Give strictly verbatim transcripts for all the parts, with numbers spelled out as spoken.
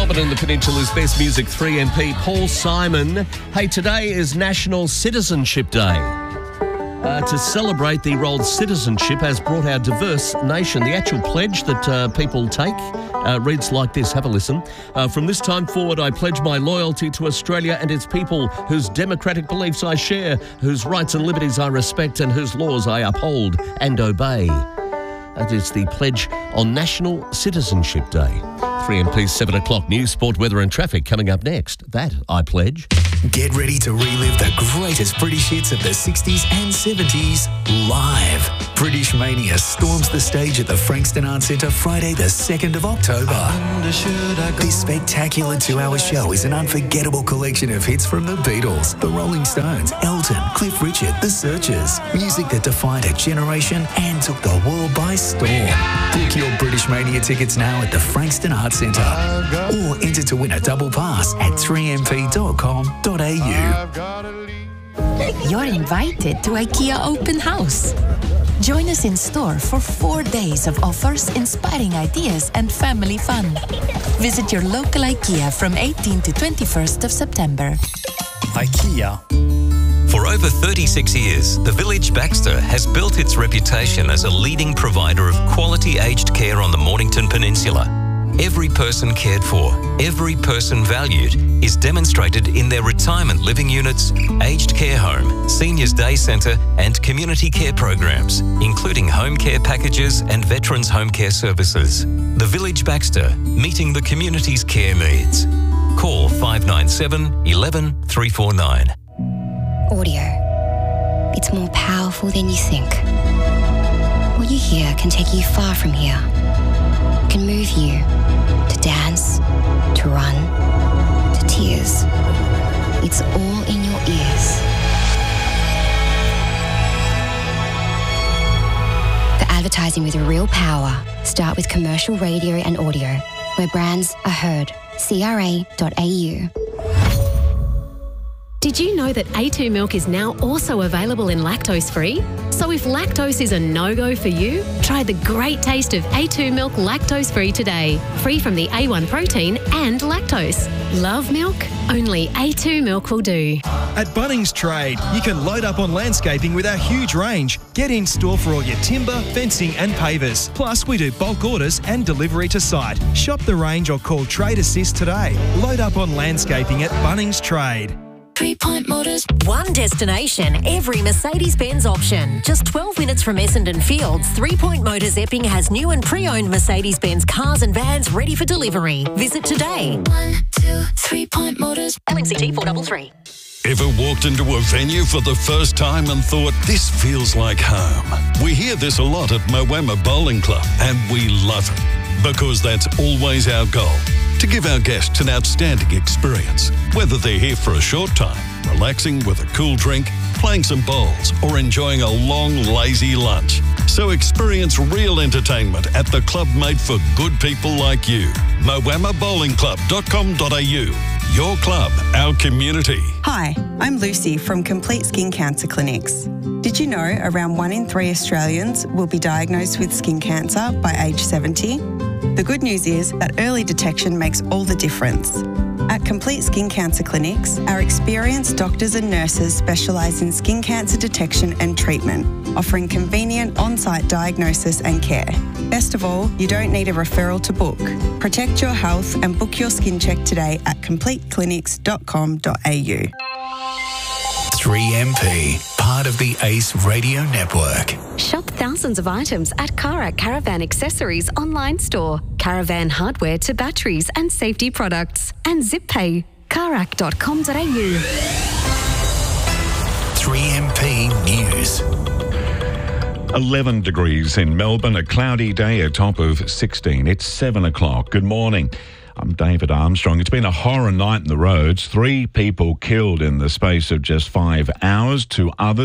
Melbourne and the Peninsula's best music, three M P, Paul Simon. Hey, today is National Citizenship Day. Uh, to celebrate, the role citizenship has brought our diverse nation. The actual pledge that uh, people take uh, reads like this. Have a listen. Uh, From this time forward, I pledge my loyalty to Australia and its people, whose democratic beliefs I share, whose rights and liberties I respect, and whose laws I uphold and obey. That is the pledge on National Citizenship Day. three M P's seven o'clock news, sport, weather and traffic coming up next. That I pledge. Get ready to relive the greatest British hits of the sixties and seventies live. British Mania storms the stage at the Frankston Arts Centre Friday the second of October. This spectacular two-hour show is an unforgettable collection of hits from the Beatles, the Rolling Stones, Elton, Cliff Richard, The Searchers. Music that defined a generation and took the world by storm. Book your British Mania tickets now at the Frankston Arts Centre or enter to win a double pass at three m p dot com dot a u. You're invited to IKEA Open House. Join us in store for four days of offers, inspiring ideas and family fun. Visit your local IKEA from eighteenth to twenty-first of September. IKEA. For over thirty-six years, the Village Baxter has built its reputation as a leading provider of quality aged care on the Mornington Peninsula. Every person cared for, every person valued is demonstrated in their retirement living units, aged care home, seniors day centre and community care programs, including home care packages and veterans home care services. The Village Baxter, meeting the community's care needs. Call five nine seven, one one, three four nine. Audio. It's more powerful than you think. What you hear can take you far from here. It can move you to dance, to run, to tears. It's all in your ears. For advertising with real power, start with commercial radio and audio, where brands are heard. C R A dot A U. Did you know that A two milk is now also available in lactose-free? So if lactose is a no-go for you, try the great taste of A two milk lactose-free today. Free from the A one protein and lactose. Love milk? Only A two milk will do. At Bunnings Trade, you can load up on landscaping with our huge range. Get in store for all your timber, fencing and pavers. Plus, we do bulk orders and delivery to site. Shop the range or call Trade Assist today. Load up on landscaping at Bunnings Trade. Three-Point Motors. One destination, every Mercedes-Benz option. Just twelve minutes from Essendon Fields, Three-Point Motors Epping has new and pre-owned Mercedes-Benz cars and vans ready for delivery. Visit today. One, two, Three-Point Motors. L N C T four three three. Ever walked into a venue for the first time and thought, this feels like home? We hear this a lot at Moama Bowling Club, and we love it, because that's always our goal. To give our guests an outstanding experience, whether they're here for a short time, relaxing with a cool drink, playing some bowls, or enjoying a long, lazy lunch. So experience real entertainment at the club made for good people like you. moama bowling club dot com dot a u. Your club, our community. Hi, I'm Lucy from Complete Skin Cancer Clinics. Did you know around one in three Australians will be diagnosed with skin cancer by age seventy? The good news is that early detection makes all the difference. At Complete Skin Cancer Clinics, our experienced doctors and nurses specialise in skin cancer detection and treatment, offering convenient on-site diagnosis and care. Best of all, you don't need a referral to book. Protect your health and book your skin check today at complete clinics dot com dot a u. three M P, part of the Ace Radio Network. Shop thousands of items at Karak Caravan Accessories online store. Caravan hardware to batteries and safety products. And ZipPay. karak dot com dot a u. three M P News. eleven degrees in Melbourne, a cloudy day, a top of sixteen. It's seven o'clock. Good morning. I'm David Armstrong. It's been a horror night in the roads. Three people killed in the space of just five hours. Two others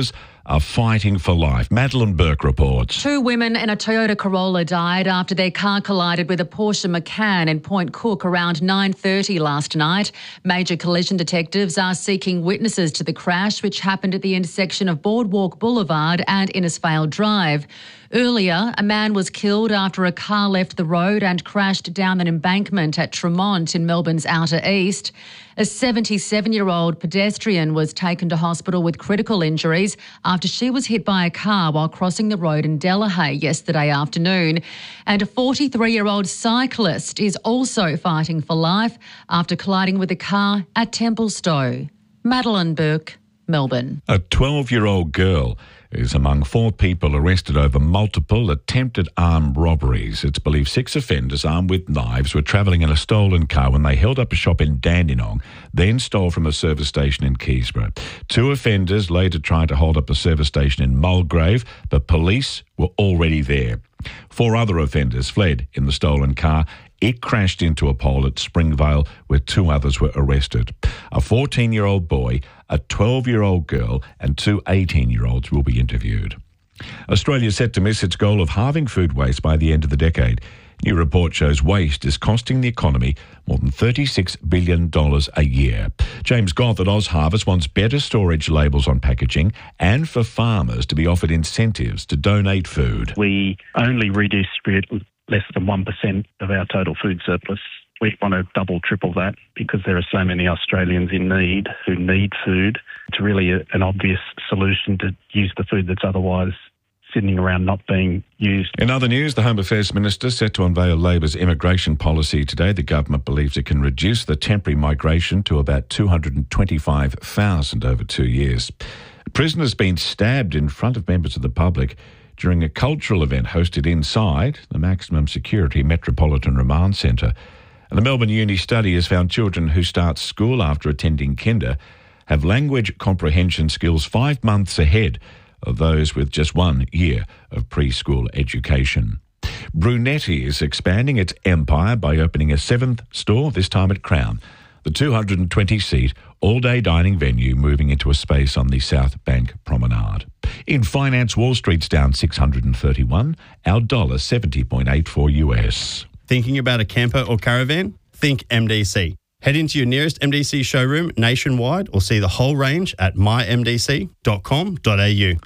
are fighting for life. Madeline Burke reports. Two women in a Toyota Corolla died after their car collided with a Porsche Macan in Point Cook around nine thirty last night. Major collision detectives are seeking witnesses to the crash, which happened at the intersection of Boardwalk Boulevard and Innisfail Drive. Earlier, a man was killed after a car left the road and crashed down an embankment at Tremont in Melbourne's outer east. A seventy-seven-year-old pedestrian was taken to hospital with critical injuries after she was hit by a car while crossing the road in Delahaye yesterday afternoon. And a forty-three-year-old cyclist is also fighting for life after colliding with a car at Templestowe. Madeline Burke, Melbourne. A twelve-year-old girl is among four people arrested over multiple attempted armed robberies. It's believed six offenders armed with knives were travelling in a stolen car when they held up a shop in Dandenong, then stole from a service station in Keysborough. Two offenders later tried to hold up a service station in Mulgrave, but police were already there. Four other offenders fled in the stolen car. It crashed into a pole at Springvale where two others were arrested. A fourteen-year-old boy, a twelve-year-old girl and two eighteen-year-olds will be interviewed. Australia is set to miss its goal of halving food waste by the end of the decade. New report shows waste is costing the economy more than thirty-six billion dollars a year. James Goth at OzHarvest wants better storage labels on packaging and for farmers to be offered incentives to donate food. We only redistribute less than one percent of our total food surplus. We want to double, triple that because there are so many Australians in need who need food. It's really a, an obvious solution to use the food that's otherwise sitting around not being used. In other news, the Home Affairs Minister set to unveil Labor's immigration policy today. The government believes it can reduce the temporary migration to about two hundred twenty-five thousand over two years. A prisoner has been stabbed in front of members of the public during a cultural event hosted inside the maximum security Metropolitan Remand Centre. And the Melbourne Uni study has found children who start school after attending kinder have language comprehension skills five months ahead of those with just one year of preschool education. Brunetti is expanding its empire by opening a seventh store, this time at Crown. The two hundred twenty seat all-day dining venue moving into a space on the South Bank Promenade. In finance, Wall Street's down six hundred thirty-one, our dollar seventy point eight four U S. Thinking about a camper or caravan? Think M D C. Head into your nearest M D C showroom nationwide or see the whole range at my m d c dot com dot a u.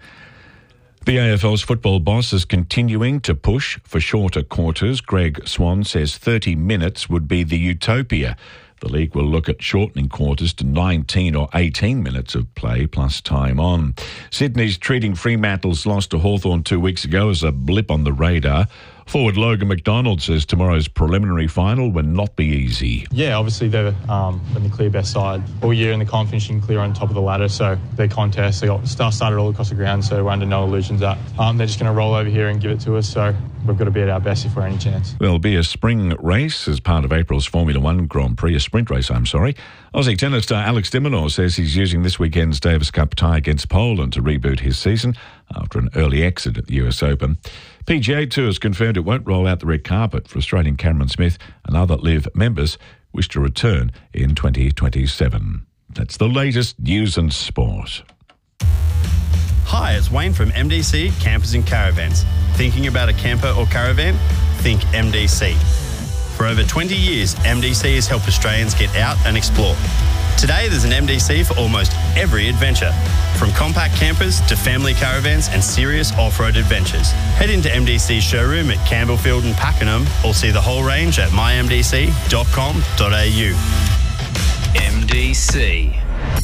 The A F L's football boss is continuing to push for shorter quarters. Greg Swan says thirty minutes would be the utopia. The league will look at shortening quarters to nineteen or eighteen minutes of play plus time on. Sydney's treating Fremantle's loss to Hawthorn two weeks ago as a blip on the radar. Forward Logan McDonald says tomorrow's preliminary final will not be easy. Yeah, obviously they're um, been the clear best side all year in the comp, finishing clear on top of the ladder. So their contest, they got star started all across the ground, so we're under no illusions that um, they're just going to roll over here and give it to us. So we've got to be at our best if we're any chance. There'll be a spring race as part of April's Formula One Grand Prix, a sprint race, I'm sorry. Aussie tennis star Alex de Minaur says he's using this weekend's Davis Cup tie against Poland to reboot his season after an early exit at the U S Open. P G A Tour has confirmed it won't roll out the red carpet for Australian Cameron Smith and other LIV members wish to return in twenty twenty-seven. That's the latest news and sport. Hi, it's Wayne from M D C Campers and Caravans. Thinking about a camper or caravan? Think M D C. For over twenty years, M D C has helped Australians get out and explore. Today, there's an M D C for almost every adventure, from compact campers to family caravans and serious off-road adventures. Head into M D C's showroom at Campbellfield and Pakenham or see the whole range at my m d c dot com dot a u. M D C.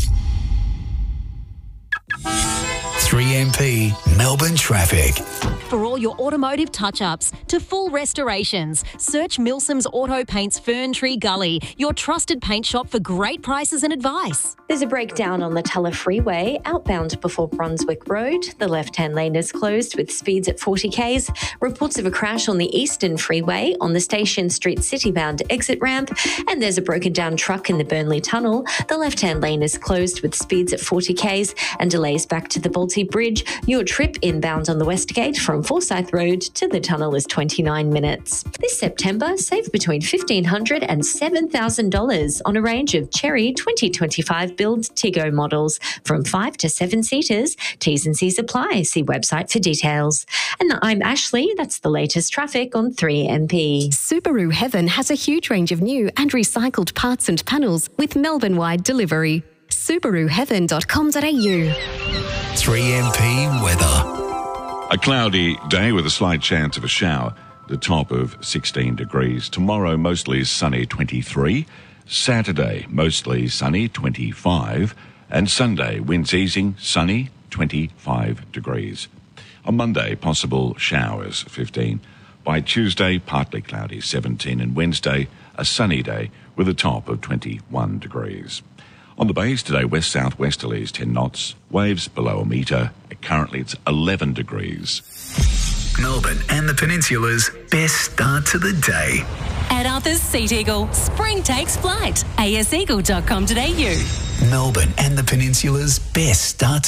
three M P Melbourne Traffic. For all your automotive touch-ups to full restorations, search Milsom's Auto Paints Fern Tree Gully, your trusted paint shop for great prices and advice. There's a breakdown on the Tulla Freeway, outbound before Brunswick Road. The left-hand lane is closed with speeds at forty kays. Reports of a crash on the Eastern Freeway on the Station Street City-bound exit ramp. And there's a broken-down truck in the Burnley Tunnel. The left-hand lane is closed with speeds at forty kays and delays back to the Balti Bridge. Your trip inbound on the West Gate from from Forsyth Road to the tunnel is twenty-nine minutes. This September, save between fifteen hundred dollars and seven thousand dollars on a range of Chery twenty twenty-five build Tiggo models from five to seven seaters. T's and C's apply. See website for details. And I'm Ashley. That's the latest traffic on three M P. Subaru Heaven has a huge range of new and recycled parts and panels with Melbourne-wide delivery. subaru heaven dot com dot a u. three M P weather. A cloudy day with a slight chance of a shower. The top of sixteen degrees. Tomorrow, mostly sunny, twenty-three. Saturday, mostly sunny, twenty-five. And Sunday, winds easing, sunny, twenty-five degrees. On Monday, possible showers, fifteen. By Tuesday, partly cloudy, seventeen. And Wednesday, a sunny day with a top of twenty-one degrees. On the bays today, west-southwesterlies, ten knots. Waves below a metre. Currently, it's eleven degrees. Melbourne and the Peninsula's best start to the day. At Arthur's Seat Eagle, spring takes flight. a s eagle dot com dot a u. Melbourne and the Peninsula's best start to